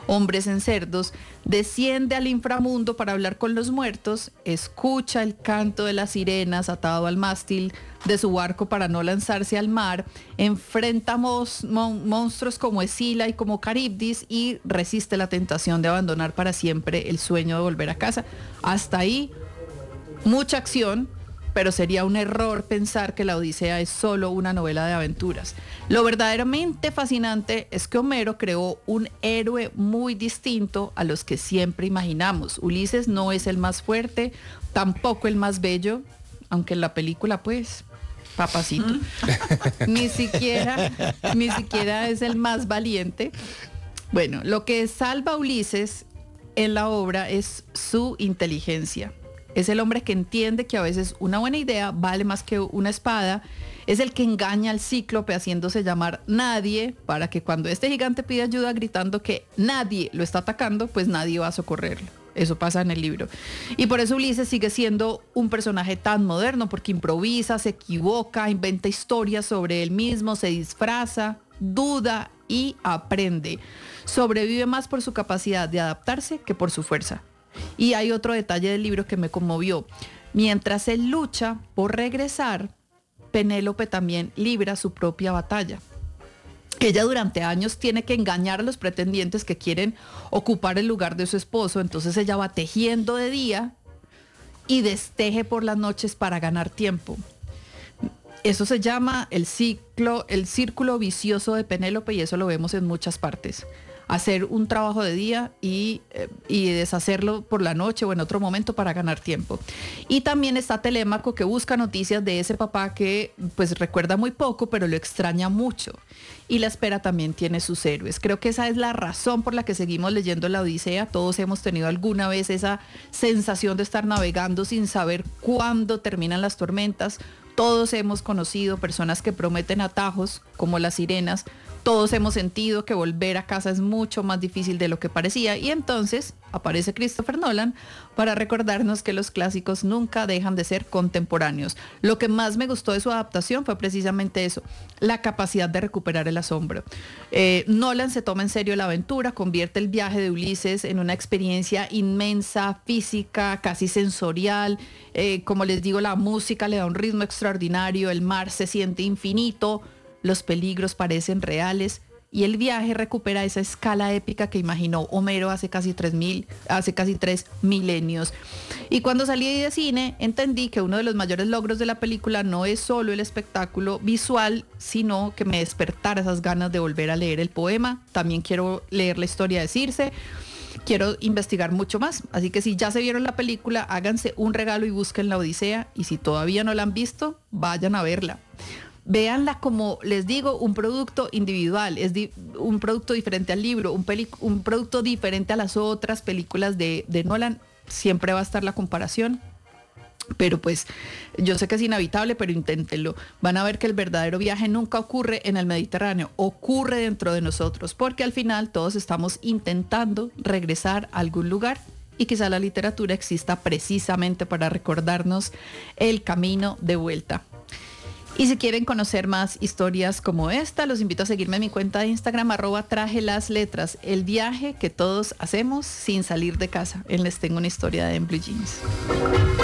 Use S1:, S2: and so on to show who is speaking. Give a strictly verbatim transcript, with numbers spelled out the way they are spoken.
S1: hombres en cerdos, desciende al inframundo para hablar con los muertos, escucha el canto de las sirenas atado al mástil de su barco para no lanzarse al mar, enfrenta mos, mon, monstruos como Escila y como Caribdis y resiste la tentación de abandonar para siempre el sueño de volver a casa. Hasta ahí, mucha acción, pero sería un error pensar que la Odisea es solo una novela de aventuras. Lo verdaderamente fascinante es que Homero creó un héroe muy distinto a los que siempre imaginamos. Ulises no es el más fuerte, tampoco el más bello, aunque en la película pues, papacito, ¿Mm? ni siquiera, ni siquiera es el más valiente. Bueno, lo que salva a Ulises en la obra es su inteligencia. Es el hombre que entiende que a veces una buena idea vale más que una espada. Es el que engaña al cíclope haciéndose llamar nadie para que cuando este gigante pide ayuda gritando que nadie lo está atacando, pues nadie va a socorrerlo. Eso pasa en el libro. Y por eso Ulises sigue siendo un personaje tan moderno, porque improvisa, se equivoca, inventa historias sobre él mismo, se disfraza, duda y aprende. Sobrevive más por su capacidad de adaptarse que por su fuerza. Y hay otro detalle del libro que me conmovió. Mientras él lucha por regresar, Penélope también libra su propia batalla. Ella durante años tiene que engañar a los pretendientes que quieren ocupar el lugar de su esposo, entonces ella va tejiendo de día y desteje por las noches para ganar tiempo. Eso se llama el ciclo, el círculo vicioso de Penélope y eso lo vemos en muchas partes. Hacer un trabajo de día y, eh, y deshacerlo por la noche o en otro momento para ganar tiempo. Y también está Telémaco, que busca noticias de ese papá que pues recuerda muy poco, pero lo extraña mucho. Y la espera también tiene sus héroes. Creo que esa es la razón por la que seguimos leyendo la Odisea. Todos hemos tenido alguna vez esa sensación de estar navegando sin saber cuándo terminan las tormentas. Todos hemos conocido personas que prometen atajos, como las sirenas. Todos hemos sentido que volver a casa es mucho más difícil de lo que parecía y entonces aparece Christopher Nolan para recordarnos que los clásicos nunca dejan de ser contemporáneos. Lo que más me gustó de su adaptación fue precisamente eso, la capacidad de recuperar el asombro. Eh, Nolan se toma en serio la aventura, convierte el viaje de Ulises en una experiencia inmensa, física, casi sensorial. Eh, como les digo, la música le da un ritmo extraordinario, el mar se siente infinito, los peligros parecen reales y el viaje recupera esa escala épica que imaginó Homero hace casi tres mil, hace casi tres milenios. Y cuando salí de cine entendí que uno de los mayores logros de la película no es solo el espectáculo visual, sino que me despertara esas ganas de volver a leer el poema. También quiero leer la historia de Circe. Quiero investigar mucho más, así que si ya se vieron la película, háganse un regalo y busquen la Odisea, y si todavía no la han visto, vayan a verla. Véanla como, les digo, un producto individual, es di- un producto diferente al libro, un, peli- un producto diferente a las otras películas de, de Nolan. Siempre va a estar la comparación, pero pues yo sé que es inevitable, pero inténtenlo. Van a ver que el verdadero viaje nunca ocurre en el Mediterráneo, ocurre dentro de nosotros, porque al final todos estamos intentando regresar a algún lugar y quizá la literatura exista precisamente para recordarnos el camino de vuelta. Y si quieren conocer más historias como esta, los invito a seguirme en mi cuenta de Instagram, arroba traje las letras, el viaje que todos hacemos sin salir de casa. En Les Tengo una Historia de en Blue Jeans.